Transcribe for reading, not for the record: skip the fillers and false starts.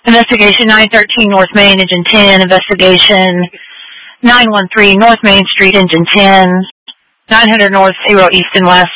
Investigation 913 North Main, Engine 10. Investigation 913 North Main Street, Engine 10. 900 North 0 East and West.